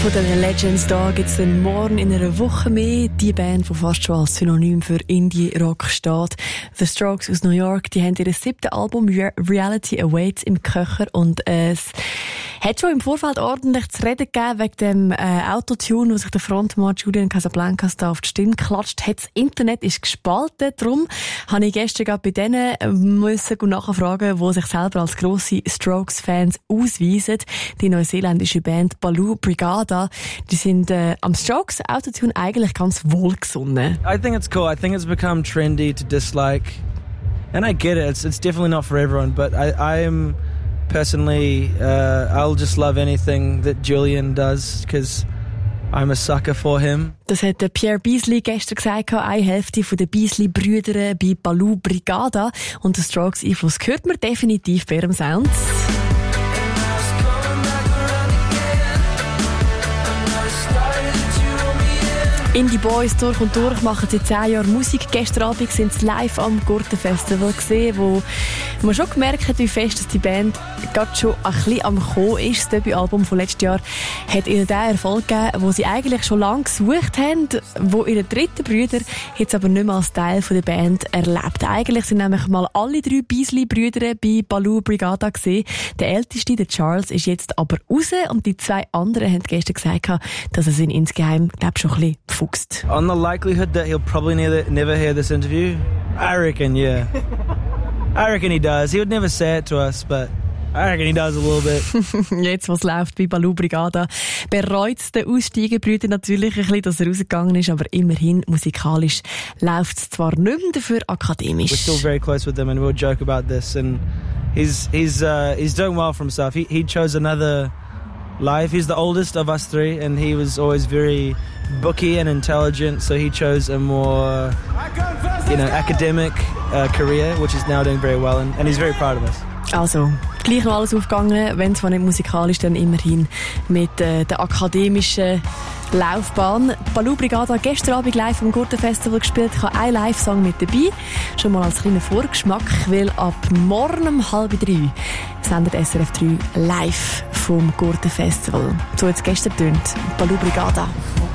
Von den Legends da gibt es dann morgen in einer Woche mehr. Die Band, die fast schon als Synonym für Indie-Rock steht. The Strokes aus New York, die haben ihr 7. Album Reality Awaits im Köcher und es hat schon im Vorfeld ordentlich zu reden gegeben wegen dem Autotune, wo sich der Frontmann Julian Casablancas da auf die Stimme klatscht. Das Internet ist gespalten, darum habe ich gestern gerade bei denen müssen nachfragen, die sich selber als grosse Strokes-Fans ausweisen. Die neuseeländische Band Baloo Brigada, die sind am Strokes Autotune eigentlich ganz wohlgesonnen. I think it's cool. I think it's become trendy to dislike, and I get it. It's definitely not for everyone, but I'm personally, I'll just love anything that Julian does, because I'm a sucker for him. Das hat Pierre Beasley gestern gesagt, eine Hälfte der Beasley-Brüder bei Baloo Brigada. Und der Strokes-Einfluss hört man definitiv bei ihrem Sound. Indie Boys durch und durch machen seit 10 Jahren Musik. Gestern Abend sind sie live am Gurtenfestival gesehen, wo man schon gemerkt hat, wie fest dass die Band gerade schon ein bisschen am Kommen ist. Das Debütalbum von letztes Jahr hat ihnen den Erfolg gegeben, den sie eigentlich schon lange gesucht haben, wo ihre dritten Brüder jetzt aber nicht mehr als Teil der Band erlebt. Eigentlich sind nämlich mal alle 3 Beasley-Brüder bei Baloo Brigada gesehen. Der älteste, der Charles, ist jetzt aber raus und die 2 anderen haben gestern gesagt, dass es ihn insgeheim, glaube ich, schon ein bisschen fuchst. On the likelihood that he'll probably never hear this interview, I reckon, yeah. I reckon he does. He would never say it to us, but I reckon he does a little bit. Jetzt, was läuft bei Baloo Brigada, bereut es den Aussteigerbrüder natürlich ein bisschen, dass er rausgegangen ist, aber immerhin musikalisch läuft es zwar nicht mehr, dafür akademisch. We're still very close with him and we'll joke about this, and he's doing well for himself. He chose another life. He's the oldest of us 3, and he was always very booky and intelligent, so he chose a more, academic career, which is now doing very well, and he's very proud of us. Also, gleich noch alles aufgegangen, wenn zwar nicht musikalisch, dann immerhin mit der akademischen Laufbahn. Baloo Brigada gestern Abend live am Gurtenfestival gespielt. Ich habe einen Live-Song mit dabei. Schon mal als kleiner Vorgeschmack, weil ab morgen um 2:30 sendet SRF 3 live vom Gurtenfestival. So jetzt gestern tönt Baloo Brigada.